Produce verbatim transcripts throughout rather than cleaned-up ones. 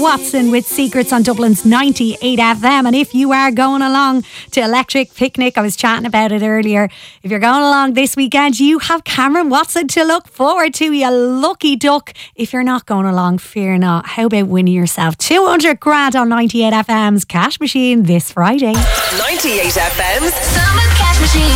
Watson with Secrets on Dublin's ninety-eight F M. And if you are going along to Electric Picnic, I was chatting about it earlier, if you're going along this weekend, you have Cameron Watson to look forward to, you lucky duck. If you're not going along, fear not. How about winning yourself two hundred grand on ninety-eight F M's Cash Machine this Friday? ninety-eight F M's Summer Cash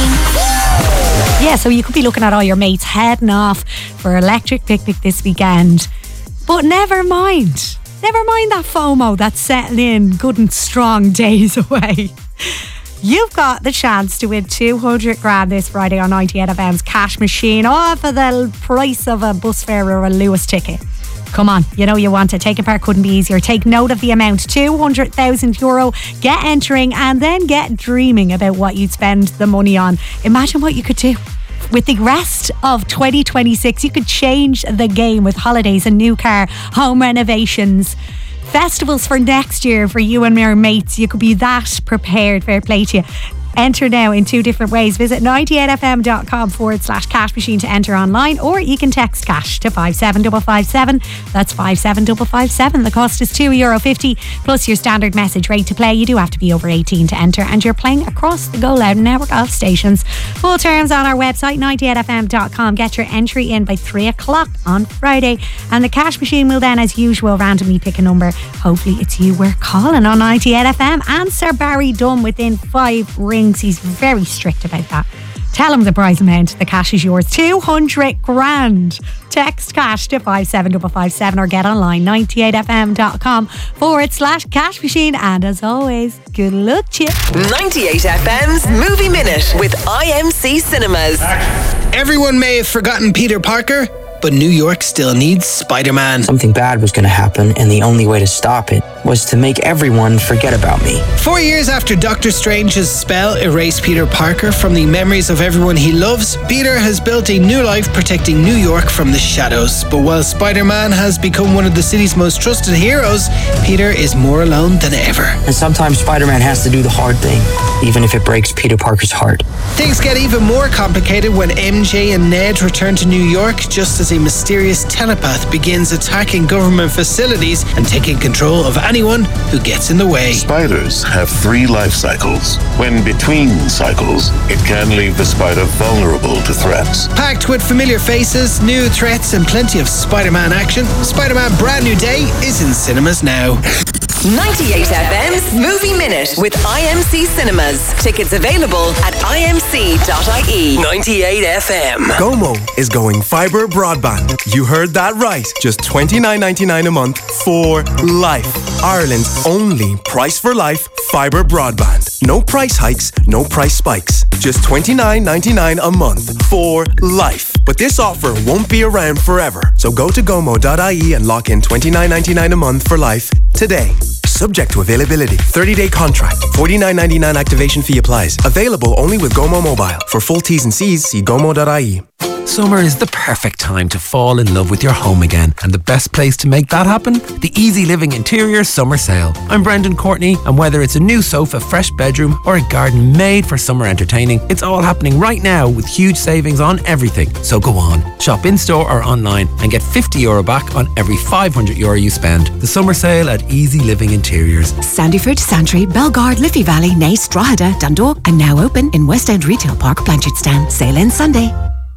Machine. Yeah, so you could be looking at all your mates heading off for Electric Picnic this weekend. But never mind. Never mind that FOMO that's setting in good and strong days away. You've got the chance to win two hundred grand this Friday on ninety-eight F M's Cash Machine, all for the price of a bus fare or a Lewis ticket. Come on, you know you want it. Taking part couldn't be easier. Take note of the amount, two hundred thousand euro. Get entering and then get dreaming about what you'd spend the money on. Imagine what you could do. With the rest of twenty twenty-six, you could change the game with holidays, a new car, home renovations, festivals for next year for you and your mates. You could be that prepared. Fair play to you. Enter now in two different ways. Visit ninety-eight f m dot com forward slash cash machine to enter online, or you can text cash to five seven five five seven. That's five seven five five seven. The cost is two euro fifty plus your standard message rate to play. You do have to be over eighteen to enter, and you're playing across the Go Loud network of stations. Full terms on our website ninety-eight f m dot com. Get your entry in by three o'clock on Friday, and the cash machine will then, as usual, randomly pick a number. Hopefully it's you we're calling on ninety-eight F M. Answer Barry Dunn within five rings. He's very strict about that. Tell him the prize amount. The cash is yours. two hundred grand. Text cash to five seven five five seven or get online ninety-eight f m dot com forward slash cash machine. And as always, good luck to you. ninety-eight F M's Movie Minute with I M C Cinemas. Everyone may have forgotten Peter Parker, but New York still needs Spider-Man. Something bad was going to happen, and the only way to stop it was to make everyone forget about me. Four years after Doctor Strange's spell erased Peter Parker from the memories of everyone he loves, Peter has built a new life protecting New York from the shadows. But while Spider-Man has become one of the city's most trusted heroes, Peter is more alone than ever. And sometimes Spider-Man has to do the hard thing, even if it breaks Peter Parker's heart. Things get even more complicated when M J and Ned return to New York just as a mysterious telepath begins attacking government facilities and taking control of anyone who gets in the way. Spiders have three life cycles. When between cycles, it can leave the spider vulnerable to threats. Packed with familiar faces, new threats, and plenty of Spider-Man action, Spider-Man Brand New Day is in cinemas now. ninety-eight F M's Movie Minute with I M C Cinemas. Tickets available at i m c dot i e. ninety-eight F M. Gomo is going fibre broadband. You heard that right. Just twenty-nine ninety-nine a month for life. Ireland's only price for life fibre broadband. No price hikes, no price spikes. Just twenty-nine ninety-nine a month for life. But this offer won't be around forever. So go to gomo dot i e and lock in twenty-nine ninety-nine a month for life today. Subject to availability. thirty-day contract. forty-nine ninety-nine activation fee applies. Available only with Gomo Mobile. For full T's and C's, see gomo dot i e. Summer is the perfect time to fall in love with your home again, and the best place to make that happen? The Easy Living Interior Summer Sale. I'm Brendan Courtney, and whether it's a new sofa, fresh bedroom, or a garden made for summer entertaining, it's all happening right now with huge savings on everything. So go on, shop in-store or online and get fifty euro back on every five hundred euro you spend. The Summer Sale at Easy Living Interiors. Sandyford, Santry, Belgard, Liffey Valley, Naas, Drogheda, Dundalk, and now open in West End Retail Park, Blanchardstown. Sale ends Sunday.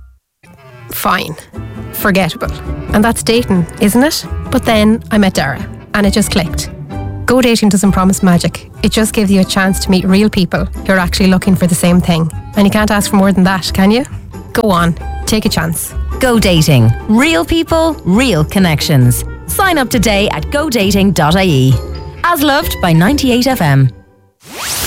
Fine. Forgettable. And that's dating, isn't it? But then I met Dara, and it just clicked. Go Dating doesn't promise magic. It just gives you a chance to meet real people who are actually looking for the same thing. And you can't ask for more than that, can you? Go on. Take a chance. Go Dating. Real people, real connections. Sign up today at go dating dot i e. As loved by ninety-eight F M.